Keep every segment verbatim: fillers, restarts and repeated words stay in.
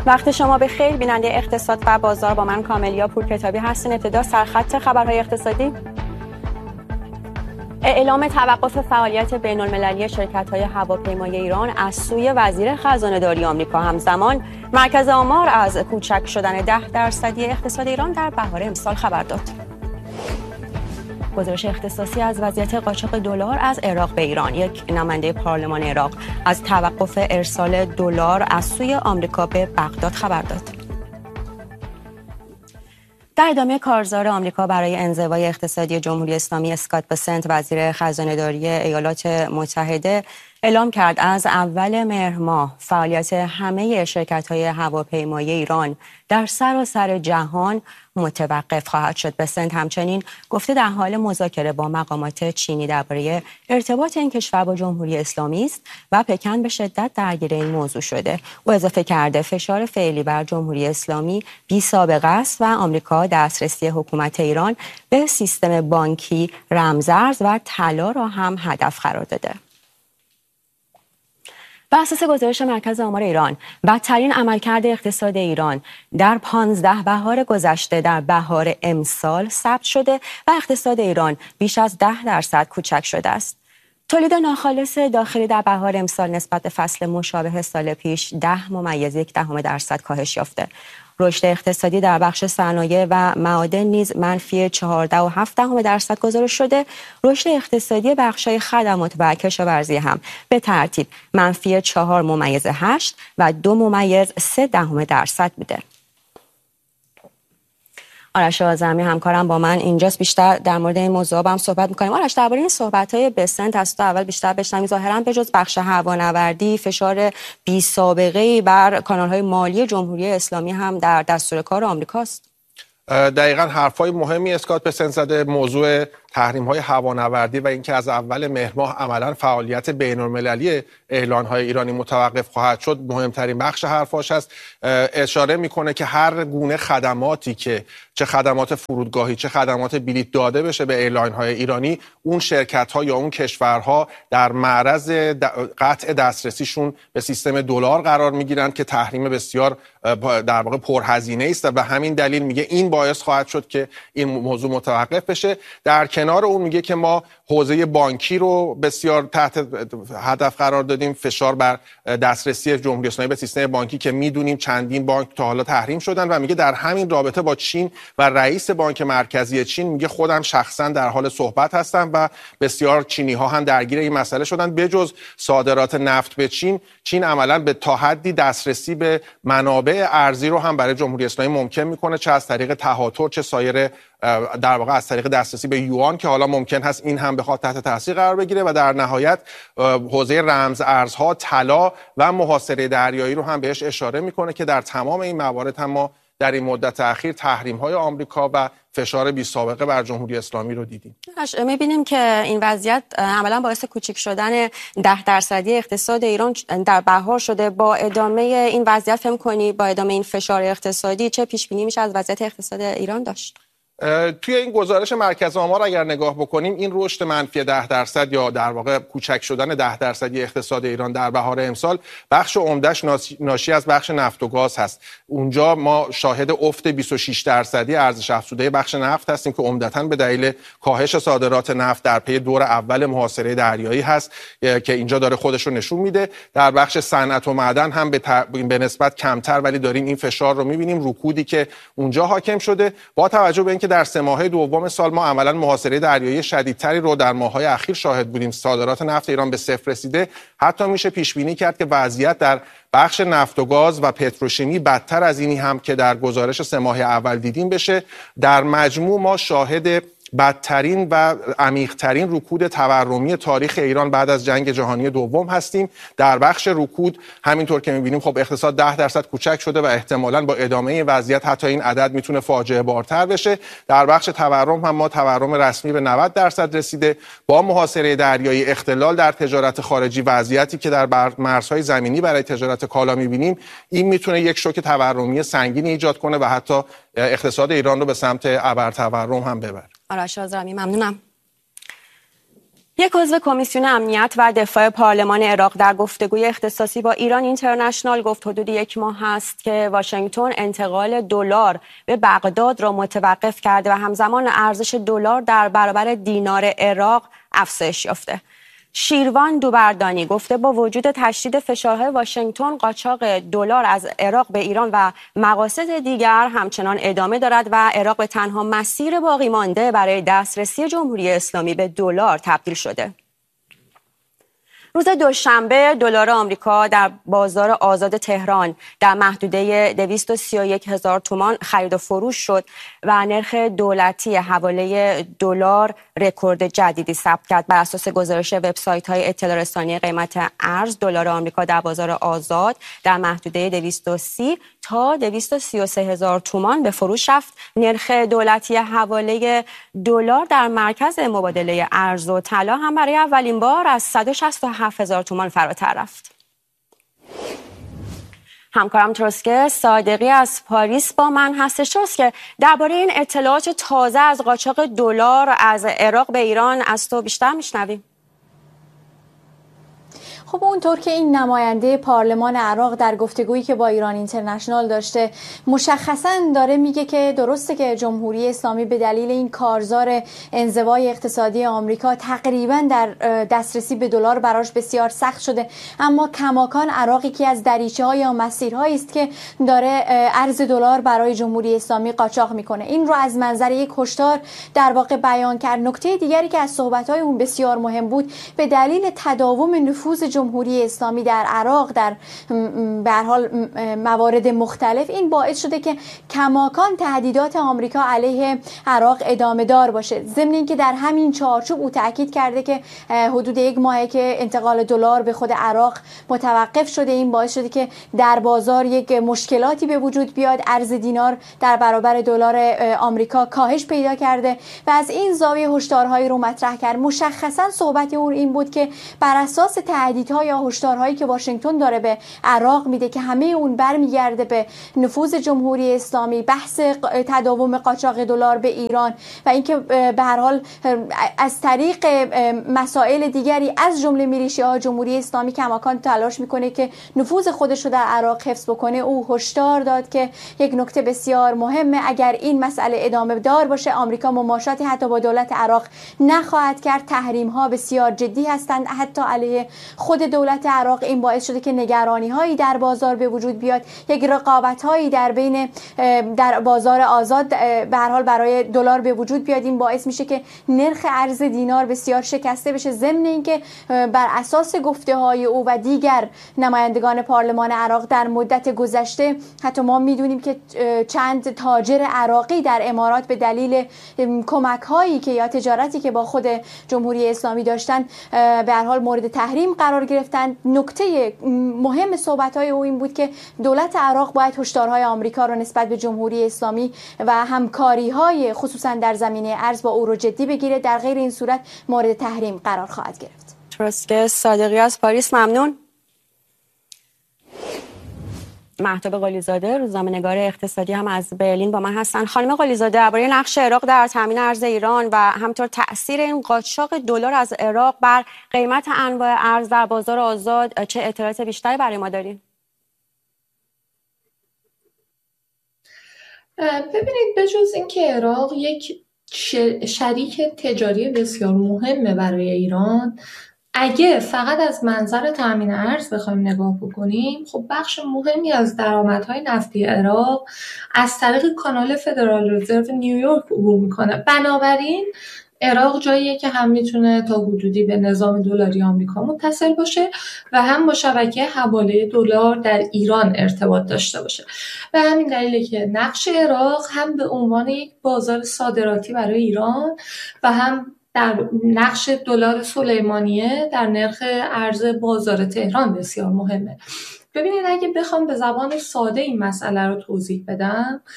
وقت شما به خیر. بیننده اقتصاد و بازار با من کاملیا پورکتابی هستین. ابتدا سرخط خبرهای اقتصادی. اعلام توقف فعالیت بین‌المللی شرکت‌های هواپیمایی ایران از سوی وزیر خزانه‌داری آمریکا. همزمان مرکز آمار از کوچک شدن ده درصدی اقتصاد ایران در بهار امسال خبر داد. گزارش اختصاصی از وضعیت قاچاق دلار از عراق به ایران. یک نماینده پارلمان عراق از توقف ارسال دلار از سوی آمریکا به بغداد خبر داد. در ادامه کارزار آمریکا برای انزوای اقتصادی جمهوری اسلامی، اسکات بسنت وزیر خزانه‌داری ایالات متحده اعلام کرد از اول مهر ماه فعالیت همه شرکت‌های هواپیمایی ایران در سراسر جهان متوقف خواهد شد. بسنت همچنین گفته در حال مذاکره با مقامات چینی درباره ارتباط این کشور با جمهوری اسلامی است و پکن به شدت درگیر این موضوع شده. او اضافه کرده فشار فعلی بر جمهوری اسلامی بی سابقه است و آمریکا دسترسی حکومت ایران به سیستم بانکی، رمزارز و طلا را هم هدف قرار داده. بر اساس گزارش مرکز آمار ایران، بدترین عملکرد اقتصاد ایران در پانزده بهار گذشته در بهار امسال ثبت شده و اقتصاد ایران بیش از ده درصد کوچک شده است. تولید ناخالص داخلی در بهار امسال نسبت به فصل مشابه سال پیش ده ممیز یک دهم درصد کاهش یافته. رشد اقتصادی در بخش صنایع و معادن نیز منفی چهارده و هفت دهم درصد گزارش شده. رشد اقتصادی بخش‌های خدمات و کشاورزی هم به ترتیب منفی چهار ممیز هشت و دو ممیز سه دهم درصد بوده. آرش آذرمی همکارم با من اینجاست، بیشتر در مورد این موضوع با هم صحبت می‌کنیم. آرش، درباره این صحبت‌های بسنت از تو اول بیشتر بشنویم. ظاهراً به جز بخش هوانوردی فشار بی سابقه‌ای بر کانال‌های مالی جمهوری اسلامی هم در دستور کار آمریکاست. دقیقاً حرفای مهمی اسکات بسنت زده. موضوع تحریم‌های هوانوردی و اینکه از اول مهر ماه عملاً فعالیت بین‌المللی اعلان‌های ایرانی متوقف خواهد شد مهمترین بخش حرفاش است. اشاره میکنه که هر گونه خدماتی که چه خدمات فرودگاهی چه خدمات بلیط داده بشه به اعلان‌های ایرانی، اون شرکت‌ها یا اون کشورها در معرض قطع دسترسیشون به سیستم دلار قرار میگیرند که تحریم بسیار در واقع پرهزینه است و به همین دلیل میگه این باعث خواهد شد که این موضوع متوقف بشه. در کنار اون میگه که ما حوزه بانکی رو بسیار تحت هدف قرار دادیم، فشار بر دسترسی جمهوری اسلامی به سیستم بانکی که میدونیم چندین بانک تا حالا تحریم شدن و میگه در همین رابطه با چین و رئیس بانک مرکزی چین میگه خودم شخصا در حال صحبت هستم و بسیار چینی ها هم درگیر این مسئله شدن. بجز صادرات نفت به چین، چین عملا به تا حدی دسترسی به منابع ارزی رو هم برای جمهوری اسلامی ممکن میکنه، چه از طریق تهاتر چه سایر در واقع از طریق دسترسی به یوان که حالا ممکن هست این هم بخواد تحت تاثیر قرار بگیره و در نهایت حوزه رمز ارزها، طلا و محاصره دریایی رو هم بهش اشاره میکنه که در تمام این موارد هم ما در این مدت اخیر تحریم‌های آمریکا و فشار بی سابقه بر جمهوری اسلامی رو دیدیم. می‌بینیم که این وضعیت عملاً باعث کوچک شدن ده درصدی اقتصاد ایران در بهار شده. با ادامه این وضعیت فهم کنی با ادامه این فشار اقتصادی چه پیش‌بینی میشه از وضعیت اقتصاد ایران داشت؟ توی این گزارش مرکز آمار اگر نگاه بکنیم، این رشد منفی ده درصد یا در واقع کوچک شدن ده درصدی اقتصاد ایران در بهار امسال بخش عمده‌اش ناشی از بخش نفت و گاز هست. اونجا ما شاهد افت بیست و شش درصدی ارزش افزوده بخش نفت هستیم که عمدتاً به دلیل کاهش صادرات نفت در پی دور اول محاصره دریایی هست که اینجا داره خودش رو نشون میده. در بخش صنعت و معدن هم به, ت... به نسبت کمتر ولی داریم این فشار رو می‌بینیم، رکودی که اونجا حاکم شده. با توجه به اینکه در سه ماهه دوم سال ما عملاً محاصره دریایی شدیدتری رو در ماه‌های اخیر شاهد بودیم، صادرات نفت ایران به صفر رسیده، حتی میشه پیش بینی کرد که وضعیت در بخش نفت و گاز و پتروشیمی بدتر از اینی هم که در گزارش سه ماهه اول دیدیم بشه. در مجموع ما شاهد بدترین و عمیق‌ترین رکود تورمی تاریخ ایران بعد از جنگ جهانی دوم هستیم. در بخش رکود همینطور که می‌بینیم خب اقتصاد ده درصد کوچک شده و احتمالاً با ادامه این وضعیت حتی این عدد میتونه فاجعه بارتر بشه. در بخش تورم هم ما تورم رسمی به نود درصد رسیده. با محاصره دریایی، اختلال در تجارت خارجی، وضعیتی که در مرزهای زمینی برای تجارت کالا می‌بینیم، این میتونه یک شوک تورمی سنگینی ایجاد کنه و حتی اقتصاد ایران رو به سمت ابرتورم هم ببره. آرش آذرمی ممنونم. یک عضو کمیسیون امنیت و دفاع پارلمان عراق در گفتگوی اختصاصی با ایران اینترنشنال گفت حدود یک ماه است که واشنگتن انتقال دلار به بغداد را متوقف کرده و همزمان ارزش دلار در برابر دینار عراق افزایش یافته. شیروان دوبردانی گفته با وجود تشدید فشارهای واشنگتن، قاچاق دلار از عراق به ایران و مقاصد دیگر همچنان ادامه دارد و عراق به تنها مسیر باقی مانده برای دسترسی جمهوری اسلامی به دلار تبدیل شده. روز دوشنبه دلار آمریکا در بازار آزاد تهران در محدوده دویست و سی و یک هزار تومان خرید و فروش شد و نرخ دولتی حواله دلار رکورد جدیدی ثبت کرد. بر اساس گزارش وبسایت‌های اطلاع رسانی قیمت ارز، دلار آمریکا در بازار آزاد در محدوده دویست و سی تا دویست و سی و سه هزار تومان به فروش رفت. نرخ دولتی حواله دلار در مرکز مبادله ارز و طلا هم برای اولین بار از صد و شصت و هفت هزار تومان فراتر رفت. همکارم تروسکه صادقی از پاریس با من هستش. تروسکه، درباره این اطلاعات تازه از قاچاق دلار از عراق به ایران از تو بیشتر میشنویم. خب اونطور که این نماینده پارلمان عراق در گفتگویی که با ایران اینترنشنال داشته مشخصاً داره میگه که درسته که جمهوری اسلامی به دلیل این کارزار انزوای اقتصادی آمریکا تقریباً در دسترسی به دلار براش بسیار سخت شده، اما کماکان عراقی که از دریچه‌های یا مسیرهایی است که داره ارز دلار برای جمهوری اسلامی قاچاق میکنه. این رو از منظر یک هشدار در واقع بیان کرد. نکته دیگری که از صحبت‌های اون بسیار مهم بود، به دلیل تداوم نفوذ جمهوری اسلامی در عراق در به هر حال موارد مختلف، این باعث شده که کماکان تهدیدات آمریکا علیه عراق ادامه دار باشه. ضمن اینکه در همین چارچوب او تاکید کرده که حدود یک ماهه که انتقال دلار به خود عراق متوقف شده، این باعث شده که در بازار یک مشکلاتی به وجود بیاد. ارز دینار در برابر دلار آمریکا کاهش پیدا کرده و از این زاویه هشدارهایی رو مطرح کرد. مشخصا صحبت او این بود که بر اساس تهدیدها یا هشدارهایی که واشنگتن داره به عراق میده که همه اون برمیگرده به نفوذ جمهوری اسلامی، بحث تداوم قاچاق دلار به ایران و اینکه به هر حال از طریق مسائل دیگری از جمله میلیشیاها جمهوری اسلامی کماکان تلاش میکنه که نفوذ خودش رو در عراق حفظ بکنه. او هشدار داد که یک نکته بسیار مهمه، اگر این مسئله ادامه دار باشه آمریکا مماشاتی حتی با دولت عراق نخواهد کرد. تحریم ها بسیار جدی هستند حتی علیه خود دولت عراق. این باعث شده که نگرانی هایی در بازار به وجود بیاد، یک رقابت هایی در بین در بازار آزاد به هر حال برای دلار به وجود بیاد. این باعث میشه که نرخ ارز دینار بسیار شکسته بشه. ضمن اینکه بر اساس گفته های او و دیگر نمایندگان پارلمان عراق در مدت گذشته، حتی ما میدونیم که چند تاجر عراقی در امارات به دلیل کمک هایی که یا تجارتی که با خود جمهوری اسلامی داشتن به هر حال مورد تحریم قرار گرفتن. نکته مهم صحبت‌های او این بود که دولت عراق باید هشدارهای آمریکا را نسبت به جمهوری اسلامی و همکاری‌های خصوصا در زمینه ارز با او رو جدی بگیره، در غیر این صورت مورد تحریم قرار خواهد گرفت. تروسکه صادقی از پاریس، ممنون. مهتاب قلیزاده، روزنامه‌نگار اقتصادی هم از برلین با من هستن. خانم قلیزاده، درباره نقش عراق در تامین ارز ایران و همینطور تأثیر این قاچاق دلار از عراق بر قیمت انواع ارز در بازار آزاد چه اطلاعات بیشتری برای ما دارین؟ ببینید، بجز اینکه عراق یک شریک تجاری بسیار مهمه برای ایران، اگه فقط از منظر تامین ارز بخوایم نگاه بکنیم، خب بخش مهمی از درآمدهای نفتی عراق از طریق کانال فدرال رزرو نیویورک عبور میکنه. بنابراین عراق جاییه که هم میتونه تا حدودی به نظام دلاری آمریکا متصل باشه و هم با شبکه حواله دلار در ایران ارتباط داشته باشه. به همین دلیله که نقش عراق هم به عنوان یک بازار صادراتی برای ایران و هم در نقش دلار سلیمانیه در نرخ ارز بازار تهران بسیار مهمه. ببینید، اگه بخوام به زبان ساده این مسئله رو توضیح بدم،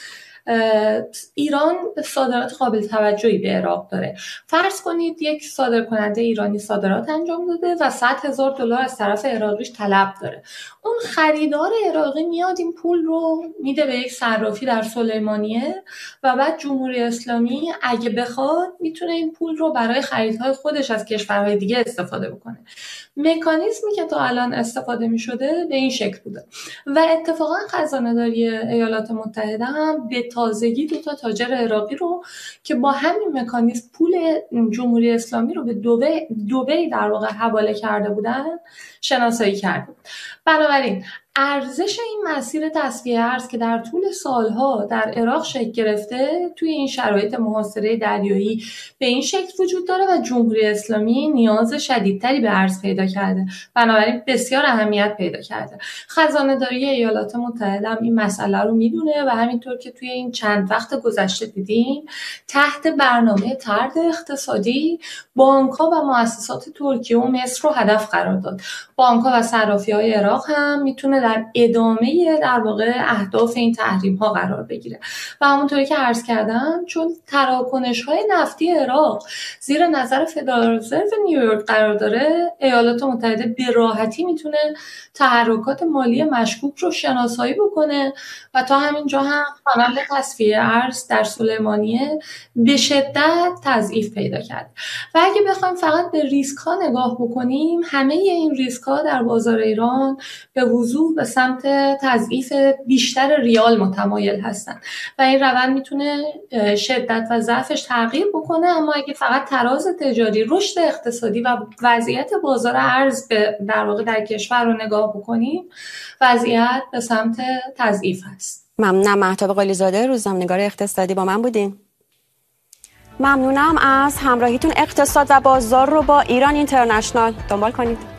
ایران صادرات قابل توجهی به عراق داره. فرض کنید یک صادرکننده ایرانی صادرات انجام داده و صد هزار دلار از طرف عراقیش طلب داره. اون خریدار عراقی میاد این پول رو میده به یک صرافی در سلیمانیه و بعد جمهوری اسلامی اگه بخواد میتونه این پول رو برای خریدهای خودش از کشورهای دیگه استفاده بکنه. مکانیزمی که تا الان استفاده میشده به این شکل بوده و اتفاقا خزانه‌داری ایالات متحده هم به تازگی دو تا تاجر عراقی رو که با همین مکانیزم پول جمهوری اسلامی رو به دبی دبی در واقع حواله کرده بودن شناسایی کرده. بنابراین ارزش این مسیر تصفیه ارز که در طول سالها در عراق شکل گرفته توی این شرایط محاصره دریایی به این شکل وجود داره و جمهوری اسلامی نیاز شدیدتری به ارز پیدا کرده، بنابراین بسیار اهمیت پیدا کرده. خزانه‌داری ایالات متحده هم این مسئله رو میدونه و همینطور که توی این چند وقت گذشته دیدیم تحت برنامه طرد اقتصادی بانک‌ها و مؤسسات ترکیه و مصر رو هدف قرار داد. بانک‌ها و صرافی‌های عراق هم میتونه در ادامه در واقع اهداف این تحریم‌ها قرار بگیره و همونطوری که عرض کردم چون تراکنش‌های نفتی عراق زیر نظر فدرال رزرو نیویورک قرار داره، ایالات متحده به راحتی میتونه تحرکات مالی مشکوک رو شناسایی بکنه و تا همین جا هم کانال تصفیه ارز در سلیمانیه به شدت تضعیف پیدا کرد. و اگه بخوایم فقط به ریسک ها نگاه بکنیم، همه این ریسک ها در بازار ایران به وضوح به سمت تضعیف بیشتر ریال متمایل هستن و این روند میتونه شدت و ضعفش تغییر بکنه. اما اگه فقط تراز تجاری، رشد اقتصادی و وضعیت بازار ارز به در واقع در کشور رو نگاه بکنیم، وضعیت به سمت تضعیف هست. ممنونم. مهتاب قلیزاده، روزنامه‌نگار اقتصادی با من بودین. ممنونم از همراهیتون. اقتصاد و بازار رو با ایران اینترنشنال دنبال کنید.